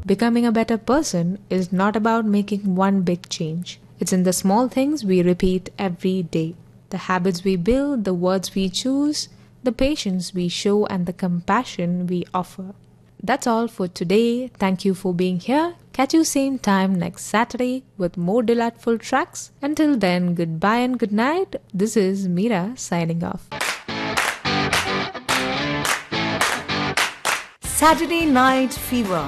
Becoming a better person is not about making one big change. It's in the small things we repeat every day. The habits we build, the words we choose, the patience we show, and the compassion we offer. That's all for today. Thank you for being here. Catch you same time next Saturday with more delightful tracks. Until then, goodbye and good night. This is Meera signing off. Saturday Night Fever.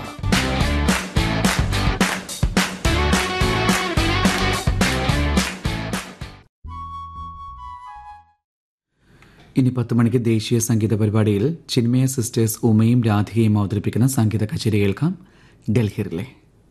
ഇനി 10 മണിക്ക് ദേശീയ സംഗീത പരിപാടിയിൽ Chinmaya sisters ഉമയും രാധികയും അവതരിപ്പിക്കുന്ന സംഗീത കച്ചേരി കേൾക്കാം. ഡൽഹിയിലെ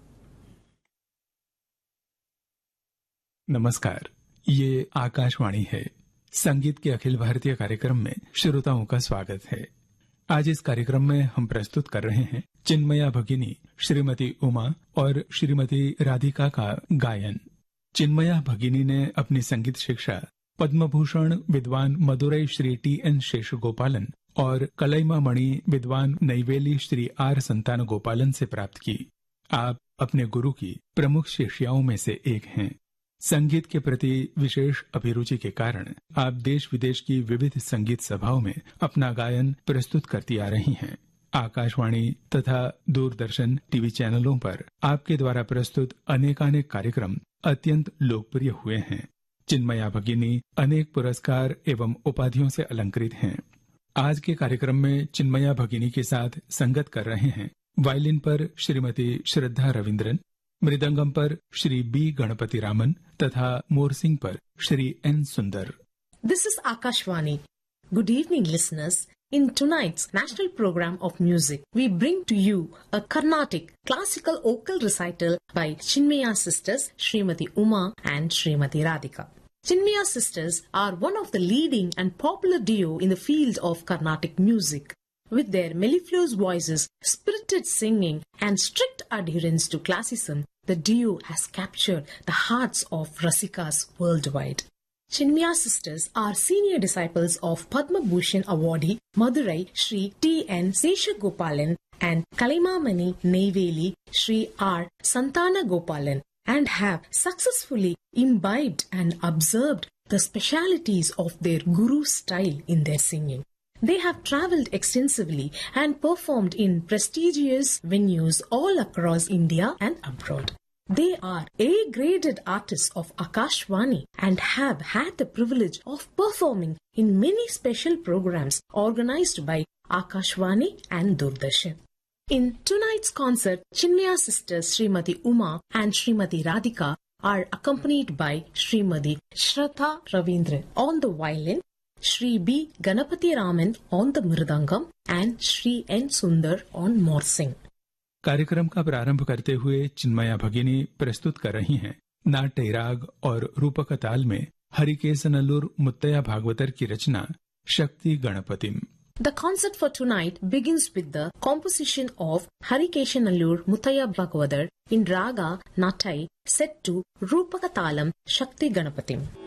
नमस्कार, ये आकाशवाणी है. संगीत के अखिल भारतीय कार्यक्रम में श्रोताओं का स्वागत है. आज इस कार्यक्रम में हम प्रस्तुत कर रहे हैं चिन्मया भगिनी श्रीमती उमा और श्रीमती राधिका का गायन. चिन्मया भगिनी ने अपनी संगीत शिक्षा पद्मभूषण विद्वान मदुरई श्री टी.एन. शेषगोपालन और कलईमा मणि विद्वान नैवेली श्री आर. संतान गोपालन से प्राप्त की. आप अपने गुरु की प्रमुख शिष्याओं में से एक हैं. संगीत के प्रति विशेष अभिरुचि के कारण आप देश विदेश की विविध संगीत सभाओं में अपना गायन प्रस्तुत करती आ रही हैं. आकाशवाणी तथा दूरदर्शन टीवी चैनलों पर आपके द्वारा प्रस्तुत अनेकानेक कार्यक्रम अत्यंत लोकप्रिय हुए हैं. चिन्मया भगिनी अनेक पुरस्कार एवं उपाधियों से अलंकृत हैं. आज के कार्यक्रम में चिन्मया भगिनी के साथ संगत कर रहे हैं वायलिन पर श्रीमती श्रद्धा रविंद्रन, मृदंगम पर श्री बी. गणपति रामन तथा मोरसिंग पर श्री एन. सुंदर. This is Akashvani. Good evening, listeners. In tonight's national program of music, we bring to you a Carnatic classical vocal recital by Chinmaya sisters Srimati Uma and Srimati Radhika. Chinmaya sisters are one of the leading and popular duo in the field of Carnatic music. With their mellifluous voices, spirited singing, and strict adherence to classicism, the duo has captured the hearts of Rasikas worldwide. Chinmaya sisters are senior disciples of Padma Bhushan awardee Madurai Shri T.N. Seshagopalan and Kalaimamani Neyveli Shri R. Santana Gopalan, and have successfully imbibed and observed the specialities of their guru style in their singing. They have travelled extensively and performed in prestigious venues all across India and abroad. They are A-graded artists of Akashvani and have had the privilege of performing in many special programs organized by Akashvani and Doordarshan. In tonight's concert, Chinmaya sisters Srimati Uma and Srimati Radhika are accompanied by Srimati Shraddha Ravindran on the violin, Shri B. Ganapati Raman on the mridangam, and Shri N. Sundar on morsing. कार्यक्रम का प्रारंभ करते हुए चिन्मया भगिनी प्रस्तुत कर रही हैं नाट्य राग और रूपक ताल में हरिकेशनल्लूर मुत्तया भागवतर की रचना शक्ति गणपतिम. The concert for tonight begins with the composition of Harikeshanallur Muttaya Bhagavatar in Raga Natai set to Rupaka Talam Shakti Ganapatim.